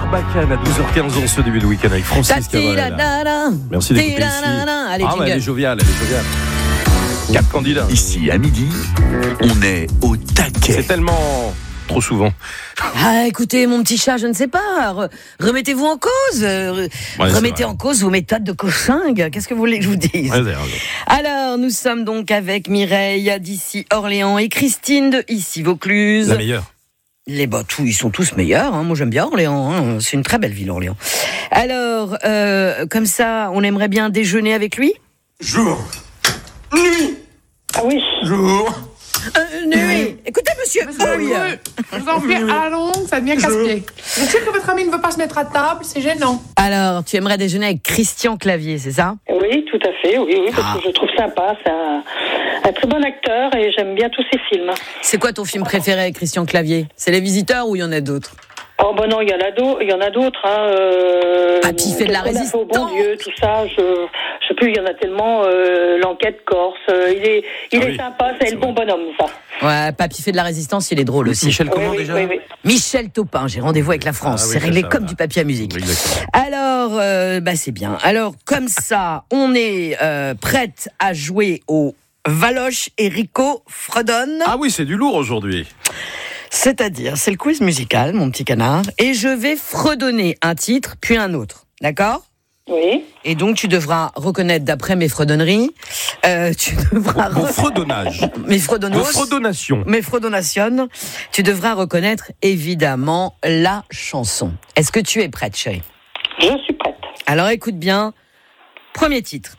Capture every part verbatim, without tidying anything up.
Sarbacane à douze heures quinze en ce début de week-end avec Francis Cabrel. Merci d'écouter ici. Allez, ah, elle est joviale, elle est joviale. Quatre candidats. Ici, à midi, on est au taquet. C'est tellement... trop souvent. Ah, écoutez, mon petit chat, je ne sais pas. Re- remettez-vous en cause. Euh, Ouais, remettez en cause vos méthodes de coching. Qu'est-ce que vous voulez que je vous dise? Ouais, d'ailleurs. Alors, nous sommes donc avec Mireille d'ici Orléans et Christine de ici Vaucluse. La meilleure. Les bah, tous, ils sont tous meilleurs. Hein. Moi, j'aime bien Orléans. Hein. C'est une très belle ville, Orléans. Alors, euh, comme ça, on aimerait bien déjeuner avec lui. Jour. Nuit. Ah oui. Jour. Euh, nuit. Écoutez, monsieur. Oui. Je vous en prie, à la longue, ça devient casse-pied. Je sais que votre ami ne veut pas se mettre à table, c'est gênant. Alors, tu aimerais déjeuner avec Christian Clavier, c'est ça? Oui, tout à fait, oui, oui, parce Ah. que je trouve sympa, c'est un, un très bon acteur et j'aime bien tous ses films. C'est quoi ton film préféré avec Christian Clavier? C'est Les Visiteurs ou il y en a d'autres? Oh ben non, il y en a d'autres, il y en a d'autres. Hein, euh, Papy fait de la Qu'est-ce qu'on a fait au résistance. Bon Dieu, tout ça, je, je sais plus, il y en a tellement. Euh, L'enquête corse, euh, il est, il Ah est oui, sympa, c'est c'est le bon bonhomme, ça. Ouais, Papy fait de la résistance, il est drôle aussi. Michel, comment oui, oui, déjà oui, oui. Michel Taupin, j'ai rendez-vous avec la France. Ah oui, c'est c'est réglé ça, comme voilà. du papier à musique. Exactement. Alors, euh, bah c'est bien. Alors, comme ça, on est euh, prête à jouer au Valoche et Rico fredonne. Ah oui, c'est du lourd aujourd'hui. C'est-à-dire, c'est le quiz musical, mon petit canard, et je vais fredonner un titre, puis un autre. D'accord ? Oui. Et donc, tu devras reconnaître, d'après mes fredonneries, euh, tu devras... Mon fredonnage. Mes De fredonnos... fredonnation. Mes fredonnations, tu devras reconnaître, évidemment, la chanson. Est-ce que tu es prête, chérie ? Je suis prête. Alors, écoute bien. Premier titre.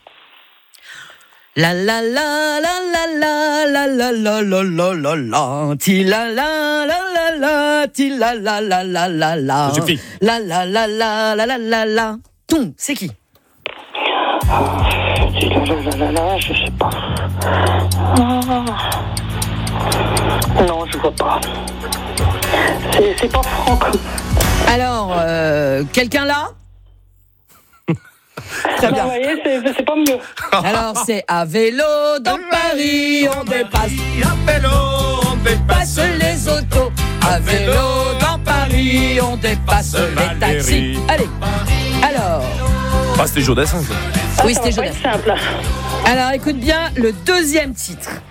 La la la la la la la la la la la la ti la la la la la ti la la la la la la Ça suffit. la la la la la la la la. Ton, c'est qui? Là, là, là, là, là, je sais pas. Ah. Non, je vois pas. C'est, c'est pas Franck. Alors, euh, quelqu'un là? Très Non, bien. vous voyez, c'est, c'est pas mieux. Alors, c'est à vélo dans Paris, on dépasse, À vélo, on dépasse passe les autos. À vélo dans Paris, on dépasse les taxis. Allez. Alors, Ah, c'était Jodassin, ça. Ah, oui, ça c'était va pas Jodassin. être simple. Alors, écoute bien le deuxième titre.